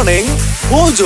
Morning Mojo.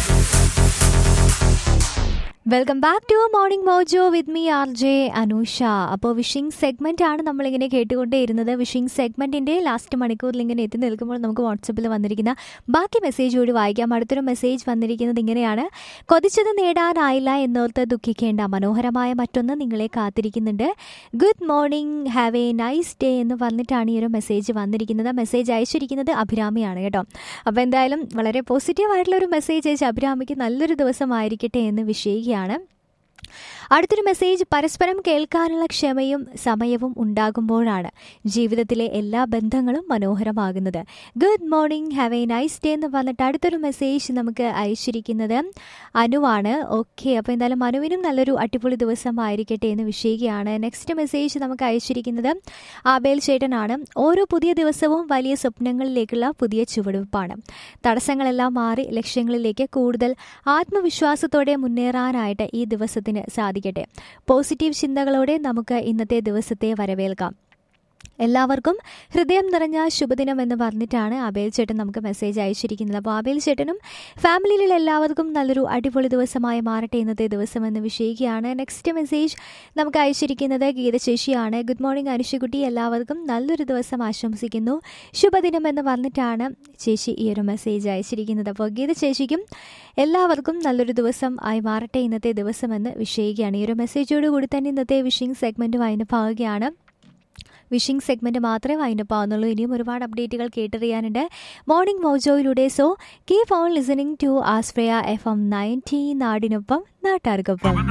Welcome back to morning mojo with me R J Anusha. അപ്പോൾ wishing segment ആണ് നമ്മളിങ്ങനെ കേട്ടുകൊണ്ടേയിരുന്നത്. Wishing സെഗ്മെന്റിന്റെ last മണിക്കൂറിൽ ഇങ്ങനെ എത്തി നിൽക്കുമ്പോൾ നമുക്ക് വാട്സപ്പിൽ വന്നിരിക്കുന്ന ബാക്കി മെസ്സേജ് കൂടി വായിക്കാം. അടുത്തൊരു മെസ്സേജ് വന്നിരിക്കുന്നത് ഇങ്ങനെയാണ്: കൊതിച്ചത് നേടാനായില്ല എന്നോർത്ത് ദുഃഖിക്കേണ്ട, മനോഹരമായ മറ്റൊന്ന് നിങ്ങളെ കാത്തിരിക്കുന്നുണ്ട്. Good morning, have A nice day എന്ന് പറഞ്ഞിട്ടാണ് ഈ ഒരു മെസ്സേജ് വന്നിരിക്കുന്നത്. മെസ്സേജ് അയച്ചിരിക്കുന്നത് അഭിരാമിയാണ് കേട്ടോ. അപ്പോൾ എന്തായാലും വളരെ പോസിറ്റീവായിട്ടുള്ള ഒരു മെസ്സേജ് അയച്ച അഭിരാമിക്ക് നല്ലൊരു ദിവസമായിരിക്കട്ടെ എന്ന് വിഷയിക്കുകയാണ്. അടുത്തൊരു മെസ്സേജ്: പരസ്പരം കേൾക്കാനുള്ള ക്ഷമയും സമയവും ഉണ്ടാകുമ്പോഴാണ് ജീവിതത്തിലെ എല്ലാ ബന്ധങ്ങളും മനോഹരമാകുന്നത്. Good morning, have A nice day എന്ന് പറഞ്ഞിട്ട് അടുത്തൊരു മെസ്സേജ് നമുക്ക് അയച്ചിരിക്കുന്നത് അനുവാണ്. ഓക്കെ, അപ്പോൾ എന്തായാലും അനുവിനും നല്ലൊരു അടിപൊളി ദിവസമായിരിക്കട്ടെ എന്ന് വിഷയിക്കുകയാണ്. നെക്സ്റ്റ് മെസ്സേജ് നമുക്ക് അയച്ചിരിക്കുന്നത് ആബേൽ ചേട്ടനാണ്. ഓരോ പുതിയ ദിവസവും വലിയ സ്വപ്നങ്ങളിലേക്കുള്ള പുതിയ ചുവടുവെപ്പാണ്. തടസ്സങ്ങളെല്ലാം മാറി ലക്ഷ്യങ്ങളിലേക്ക് കൂടുതൽ ആത്മവിശ്വാസത്തോടെ മുന്നേറാനായിട്ട് ഈ ദിവസത്തിന് സാധിക്കട്ടെ. പോസിറ്റീവ് ചിന്തകളോടെ നമുക്ക് ഇന്നത്തെ ദിവസത്തെ വരവേൽക്കാം. എല്ലാവർക്കും ഹൃദയം നിറഞ്ഞ ശുഭദിനം എന്ന് പറഞ്ഞിട്ടാണ് ആബേൽ ചേട്ടൻ നമുക്ക് മെസ്സേജ് അയച്ചിരിക്കുന്നത്. അപ്പോൾ ആബേൽ ചേട്ടനും ഫാമിലിയിലുള്ള എല്ലാവർക്കും നല്ലൊരു അടിപൊളി ദിവസമായി മാറട്ടെ ഇന്നത്തെ ദിവസം എന്ന് വിഷയിക്കുകയാണ്. നെക്സ്റ്റ് മെസ്സേജ് നമുക്ക് അയച്ചിരിക്കുന്നത് ഗീത ചേച്ചിയാണ്. ഗുഡ് മോർണിംഗ് അനുഷകുട്ടി, എല്ലാവർക്കും നല്ലൊരു ദിവസം ആശംസിക്കുന്നു, ശുഭദിനം എന്ന് പറഞ്ഞിട്ടാണ് ചേച്ചി ഈ ഒരു മെസ്സേജ് അയച്ചിരിക്കുന്നത്. അപ്പോൾ ഗീത ചേച്ചിക്കും എല്ലാവർക്കും നല്ലൊരു ദിവസം ആയി മാറട്ടെ ഇന്നത്തെ ദിവസം എന്ന് വിഷയിക്കുകയാണ്. ഈ ഒരു മെസ്സേജോട് കൂടി തന്നെ ഇന്നത്തെ വിഷിംഗ് സെഗ്മെൻറ്റ് വൈൻഡപ്പ് ആവുകയാണ്. വിഷിംഗ് സെഗ്മെൻറ്റ് മാത്രമേ വൈൻഡപ്പ് ആവുന്നുള്ളൂ. ഇനിയും ഒരുപാട് അപ്ഡേറ്റുകൾ കേട്ടറിയാനുണ്ട് morning മോജോയിലൂടെ. So keep on listening to Australia FM 90, നാടിനൊപ്പം നാട്ടാർക്കൊപ്പം.